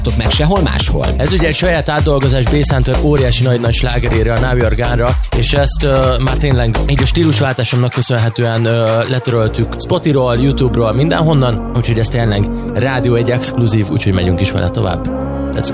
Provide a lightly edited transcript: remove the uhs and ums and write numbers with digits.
meg sehol máshol. Ez ugye egy saját átdolgozás Bass Hunter óriási nagy slágerére, a Now You're Gone-ra, és ezt már tényleg így a stílusváltásomnak köszönhetően letöröltük Spotify-ról, YouTube-ról, mindenhonnan, úgyhogy ez tényleg Rádió 1 exkluzív, úgyhogy megyünk is vele tovább.